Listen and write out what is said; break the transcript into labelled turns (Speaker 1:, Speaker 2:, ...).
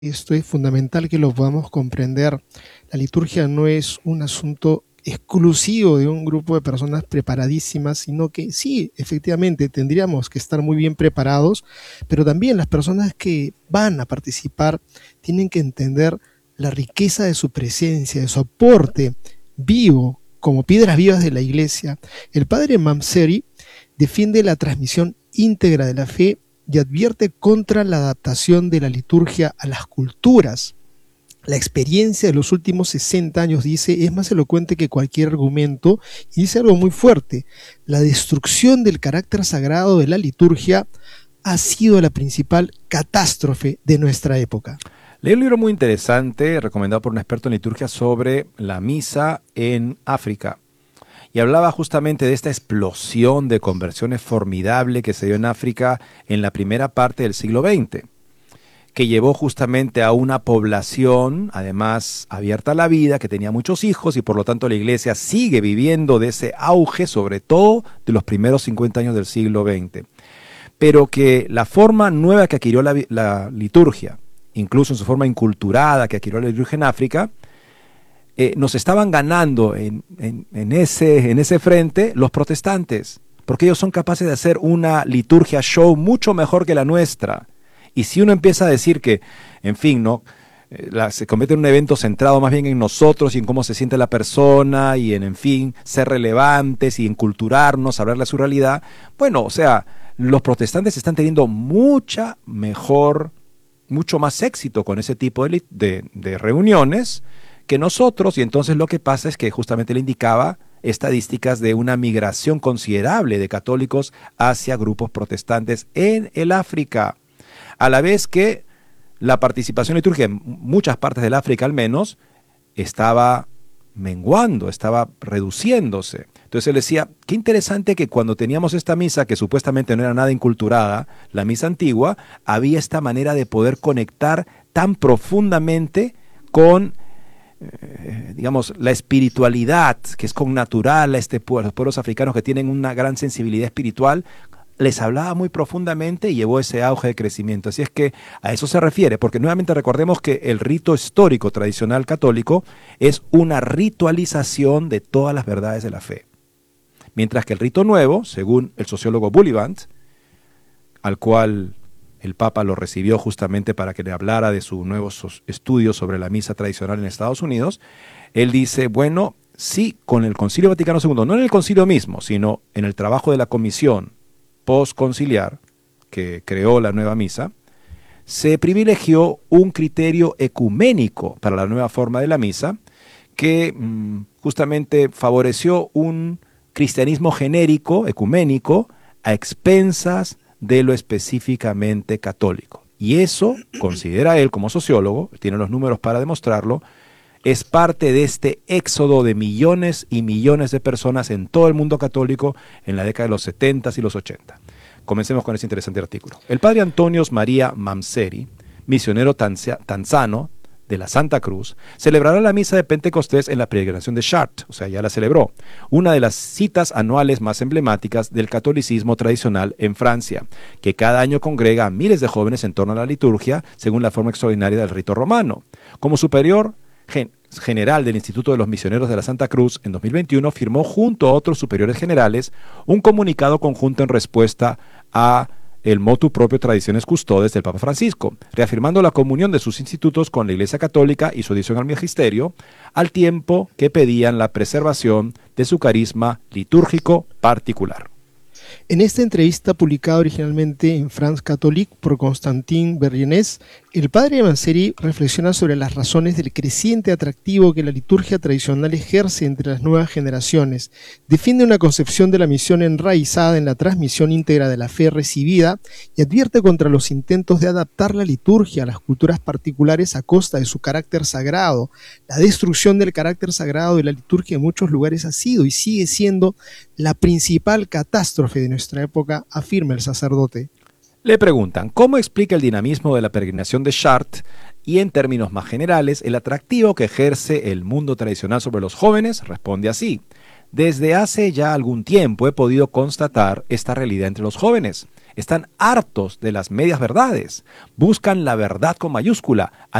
Speaker 1: Esto es fundamental que lo podamos comprender. La liturgia no es un asunto exclusivo de un grupo de personas preparadísimas, sino que sí, efectivamente, tendríamos que estar muy bien preparados, pero también las personas que van a participar tienen que entender la riqueza de su presencia, de su aporte vivo, como piedras vivas de la iglesia. El padre Mamseri defiende la transmisión íntegra de la fe y advierte contra la adaptación de la liturgia a las culturas. La experiencia de los últimos 60 años, dice, es más elocuente que cualquier argumento, y dice algo muy fuerte: la destrucción del carácter sagrado de la liturgia ha sido la principal catástrofe de nuestra época.
Speaker 2: Leí un libro muy interesante, recomendado por un experto en liturgia, sobre la misa en África. Y hablaba justamente de esta explosión de conversiones formidable que se dio en África en la primera parte del siglo XX, que llevó justamente a una población, además abierta a la vida, que tenía muchos hijos, y por lo tanto la iglesia sigue viviendo de ese auge, sobre todo de los primeros 50 años del siglo XX. Pero que la forma nueva que adquirió la liturgia, incluso en su forma inculturada que adquirió la liturgia en África, nos estaban ganando en ese frente los protestantes, porque ellos son capaces de hacer una liturgia show mucho mejor que la nuestra. Y si uno empieza a decir que, en fin, ¿no? Se convierte en un evento centrado más bien en nosotros y en cómo se siente la persona y en fin, ser relevantes y en culturarnos, hablarle a su realidad, bueno, o sea, los protestantes están teniendo mucho más éxito con ese tipo de reuniones que nosotros, y entonces lo que pasa es que justamente le indicaba estadísticas de una migración considerable de católicos hacia grupos protestantes en el África, a la vez que la participación litúrgica en muchas partes del África al menos estaba menguando, estaba reduciéndose. Entonces él decía, qué interesante que cuando teníamos esta misa, que supuestamente no era nada inculturada, la misa antigua, había esta manera de poder conectar tan profundamente con digamos, la espiritualidad, que es connatural a los pueblos africanos que tienen una gran sensibilidad espiritual, les hablaba muy profundamente y llevó ese auge de crecimiento. Así es que a eso se refiere, porque nuevamente recordemos que el rito histórico tradicional católico es una ritualización de todas las verdades de la fe. Mientras que el rito nuevo, según el sociólogo Bullivant, al cual el Papa lo recibió justamente para que le hablara de sus nuevos estudios sobre la misa tradicional en Estados Unidos, él dice, bueno, sí, con el Concilio Vaticano II, no en el concilio mismo, sino en el trabajo de la comisión postconciliar que creó la nueva misa, se privilegió un criterio ecuménico para la nueva forma de la misa que justamente favoreció un cristianismo genérico, ecuménico, a expensas de lo específicamente católico. Y eso, considera él como sociólogo, tiene los números para demostrarlo, es parte de este éxodo de millones y millones de personas en todo el mundo católico en la década de los 70 y los 80. Comencemos con ese interesante artículo. El padre Antonios María Mamseri, misionero tanzano de la Santa Cruz, celebrará la misa de Pentecostés en la peregrinación de Chartres, o sea, ya la celebró, una de las citas anuales más emblemáticas del catolicismo tradicional en Francia, que cada año congrega a miles de jóvenes en torno a la liturgia, según la forma extraordinaria del rito romano. Como superior general del Instituto de los Misioneros de la Santa Cruz, en 2021 firmó junto a otros superiores generales un comunicado conjunto en respuesta a el motu propio Tradiciones Custodes del Papa Francisco, reafirmando la comunión de sus institutos con la Iglesia Católica y su adhesión al magisterio, al tiempo que pedían la preservación de su carisma litúrgico particular.
Speaker 1: En esta entrevista publicada originalmente en France Catholique por Constantin Berlianès, el padre Mamseri reflexiona sobre las razones del creciente atractivo que la liturgia tradicional ejerce entre las nuevas generaciones, defiende una concepción de la misión enraizada en la transmisión íntegra de la fe recibida y advierte contra los intentos de adaptar la liturgia a las culturas particulares a costa de su carácter sagrado. La destrucción del carácter sagrado de la liturgia en muchos lugares ha sido y sigue siendo la principal catástrofe de nuestra época, afirma el sacerdote.
Speaker 2: Le preguntan, ¿cómo explica el dinamismo de la peregrinación de Chartres y, en términos más generales, el atractivo que ejerce el mundo tradicional sobre los jóvenes? Responde así: desde hace ya algún tiempo he podido constatar esta realidad entre los jóvenes. están hartos de las medias verdades, buscan la verdad con mayúscula,